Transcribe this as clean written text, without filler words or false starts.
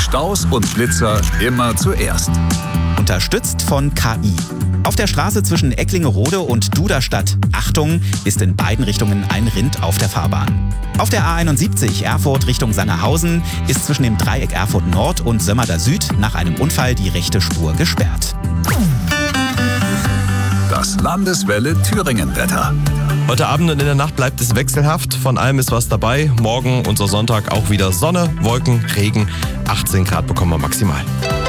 Staus und Blitzer immer zuerst. Unterstützt von KI. Auf der Straße zwischen Ecklingerode und Duderstadt, Achtung, ist in beiden Richtungen ein Rind auf der Fahrbahn. Auf der A71 Erfurt Richtung Sangerhausen ist zwischen dem Dreieck Erfurt Nord und Sömmerda Süd nach einem Unfall die rechte Spur gesperrt. Das Landeswelle Thüringen-Wetter. Heute Abend und in der Nacht bleibt es wechselhaft. Von allem ist was dabei. Morgen, unser Sonntag, auch wieder Sonne, Wolken, Regen. 18 Grad bekommen wir maximal.